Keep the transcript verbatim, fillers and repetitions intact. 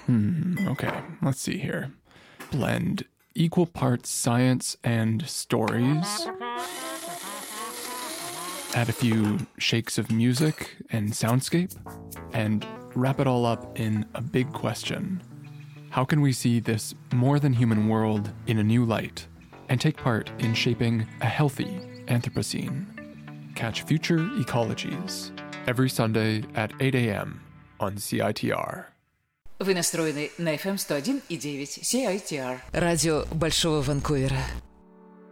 Hmm, okay, let's see here. Blend equal parts science and stories. Add a few shakes of music and soundscape, and wrap it all up in a big question. How can we see this more than human world in a new light and take part in shaping a healthy Anthropocene? Catch Future Ecologies every Sunday at eight a.m. on си ай ти ар. Вы настроены на эф эм сто один и девять си ай ти ар. Радио Большого Ванкувера.